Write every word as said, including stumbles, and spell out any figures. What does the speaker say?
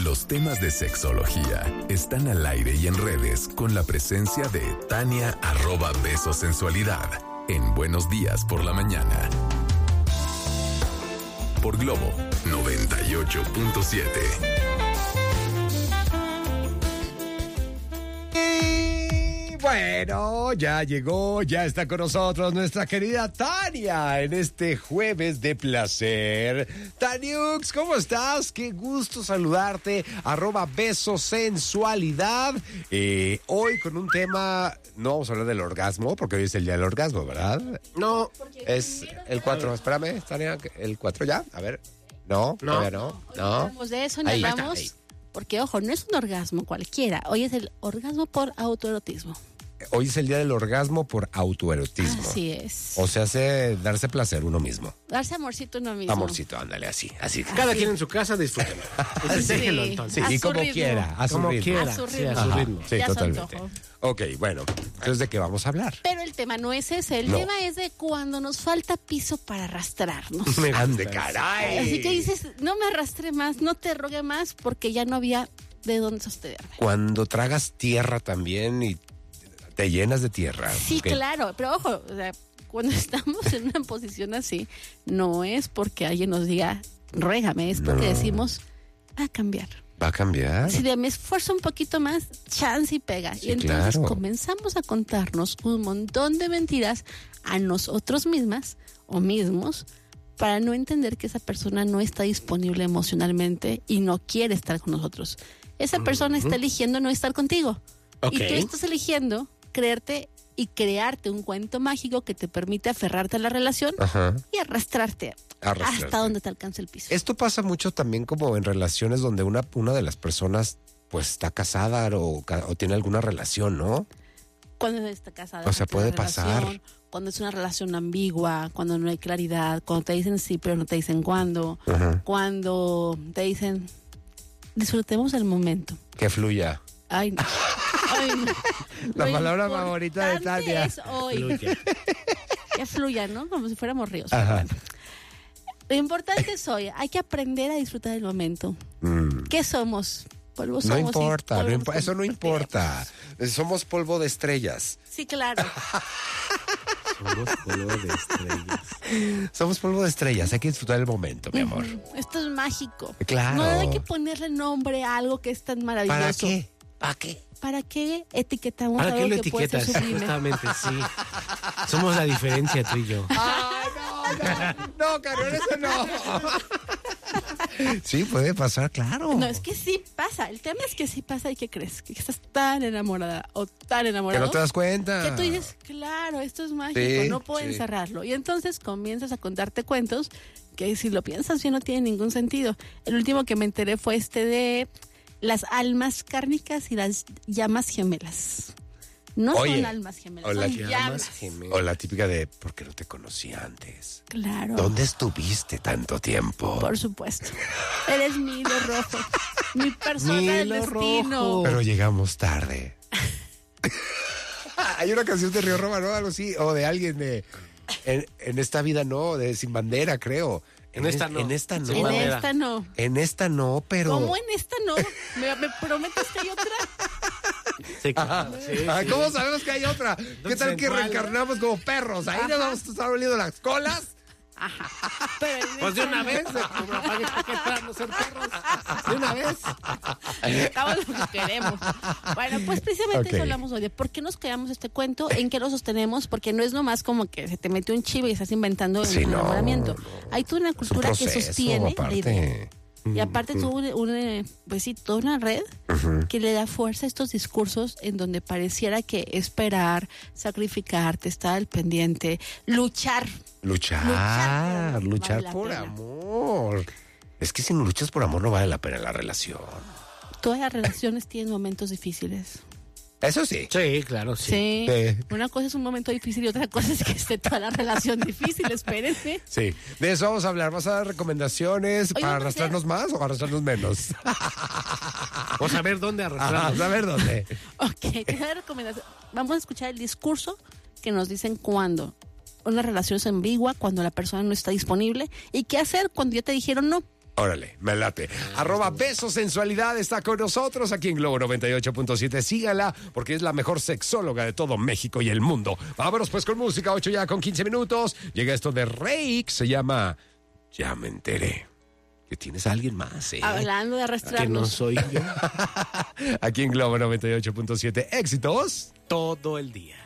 Los temas de sexología están al aire y en redes con la presencia de Tania arroba Besosensualidad en Buenos Días por la Mañana. Por Globo noventa y ocho punto siete. Bueno, ya llegó, ya está con nosotros nuestra querida Tania en este jueves de placer. Taniux, ¿cómo estás? Qué gusto saludarte. Arroba Besosensualidad. Eh, hoy con un tema, no vamos a hablar del orgasmo, porque hoy es el día del orgasmo, ¿verdad? No, es el cuatro. Espérame, Tania, el cuatro ya. A ver. No, no, todavía no. No. Hablamos de eso, nos Ahí, vamos. ahí. Porque, ojo, no es un orgasmo cualquiera. Hoy es el orgasmo por autoerotismo. Hoy es el día del orgasmo por autoerotismo. Así es. O sea, hace darse placer uno mismo. Darse amorcito uno mismo. Amorcito, ándale, así, así. Cada Así. quien en su casa disfrútenlo. Déjenlo Sí. entonces. A y su como ritmo. quiera, a su Como ritmo. quiera. A su Sí, ritmo. a su Ajá, ritmo. sí, Ya se totalmente. antojó. Ok, bueno, entonces ¿de qué vamos a hablar? Pero el tema no es ese. El No. tema es de cuando nos falta piso para arrastrarnos. Me ¡Ande, gusta eso. caray! Así que dices, no me arrastré más, no te rogué más, porque ya no había de dónde sostenerme. Cuando tragas tierra también y te llenas de tierra. Sí, ¿ok? claro, pero ojo, o sea, cuando estamos en una posición así, no es porque alguien nos diga, ruégame, es porque No. decimos, va a cambiar. ¿Va a cambiar? Si de me esfuerzo un poquito más, chance y pega. Sí, y entonces claro. comenzamos a contarnos un montón de mentiras a nosotros mismas o mismos para no entender que esa persona no está disponible emocionalmente y no quiere estar con nosotros. Esa persona está eligiendo no estar contigo. Ok. Y tú estás eligiendo creerte y crearte un cuento mágico que te permite aferrarte a la relación Ajá. y arrastrarte, Arrastrarte. hasta donde te alcance el piso. Esto pasa mucho también como en relaciones donde una, una de las personas pues está casada o, ca- o tiene alguna relación, ¿no? Cuando está casada. O sea, con puede una relación, pasar. Cuando es una relación ambigua, cuando no hay claridad, cuando te dicen sí, pero no te dicen cuándo, Ajá. cuando te dicen disfrutemos el momento. Que fluya. Ay, no. Ay, no. La Lo palabra favorita de importante Tania. es hoy. Fluya. Que fluya, ¿no? Como si fuéramos ríos. Ajá. Lo importante es hoy. Hay que aprender a disfrutar del momento. Mm. ¿Qué somos? Polvo No somos y importa, no polvo impo- eso no somos. importa. Somos polvo de estrellas. Sí, claro. Somos color de estrellas. Somos polvo de estrellas. Hay que disfrutar el momento, mi amor. Esto es mágico. Claro. No hay que ponerle nombre a algo que es tan maravilloso. ¿Para qué? ¿Para qué? ¿Para qué etiquetamos ¿Para qué algo lo que puede ser etiquetas? sublime? Justamente, sí. Somos la diferencia tú y yo. ¡Ay, no, no! No, Carol, eso no. Sí, puede pasar, claro. No, es que sí pasa. El tema es que sí pasa y que crees que estás tan enamorada o tan Que enamorado no te das cuenta. que tú dices, claro, esto es mágico, Sí, no puedo sí. encerrarlo. Y entonces comienzas a contarte cuentos que si lo piensas bien no tienen ningún sentido. El último que me enteré fue este de las almas cárnicas y las llamas gemelas. No Oye, son almas gemelas, o las son llamas. O la típica de, ¿por qué no te conocí antes? Claro. ¿Dónde estuviste tanto tiempo? Por supuesto. Eres mi hilo rojo. Mi persona del Mi hilo destino. rojo. Pero llegamos tarde. Hay una canción de Río Roma, ¿no? Algo así. O de alguien de... En, en esta vida no, de Sin Bandera, creo. En esta es- no. En esta no. Sin En bandera. esta no. En esta no, pero... ¿Cómo en esta no? ¿Me, me prometes que hay otra? Sí, claro, sí, Ay, sí. ¿cómo sabemos que hay otra? ¿Qué tal que ¿en cuál? reencarnamos como perros? Ahí nos vamos a estar oliendo las colas. Ajá. Pero en Pues de esta una no. vez, ¿para qué, para qué para no ser perros? De una vez. Estamos lo que queremos. Bueno, pues precisamente Ok. eso hablamos hoy. De ¿por qué nos creamos este cuento? ¿En qué lo sostenemos? Porque no es nomás como que se te mete un chivo y estás inventando Sí, el no, enamoramiento. no. Hay toda una Es un cultura que proceso, sostiene la idea. aparte. Y aparte tú, una, una- pues sí, toda una red que le da fuerza a estos discursos en donde pareciera que esperar, sacrificarte, estar al pendiente, luchar. Luchar, Luchar, luchar, pero vale la por pena. amor. Es que si no luchas por amor no vale la pena la relación. Todas las relaciones tienen momentos difíciles. Eso sí. Sí, claro, sí. Sí. Sí. Una cosa es un momento difícil y otra cosa es que esté toda la relación difícil, espérense. Sí, de eso vamos a hablar. ¿Vas a dar recomendaciones Oye, para vamos a hacer- arrastrarnos más o arrastrarnos menos? Vamos a ver dónde Ajá, arrastramos. a ver dónde. Ok, ¿qué recomendación? Vamos a escuchar el discurso que nos dicen cuándo una relación es ambigua, cuando la persona no está disponible y qué hacer cuando ya te dijeron no. Órale, me late. Arroba Beso Sensualidad está con nosotros aquí en Globo noventa y ocho punto siete. Sígala porque es la mejor sexóloga de todo México y el mundo. Vámonos pues con música, ocho ya con quince minutos. Llega esto de Reik, se llama Ya me enteré. Que tienes a alguien más, ¿eh? Hablando de arrastrarnos. Que no soy yo. Aquí en Globo noventa y ocho punto siete. Éxitos Todo el día.